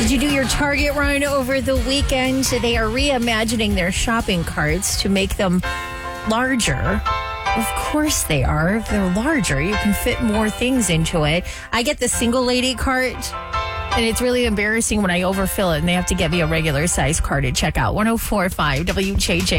Did you do your Target run over the weekend? They are reimagining their shopping carts to make them larger. Of course they are. If they're larger, you can fit more things into it. I get the single lady cart, and it's really embarrassing when I overfill it and they have to get me a regular size cart to check out. 104.5 WJJ.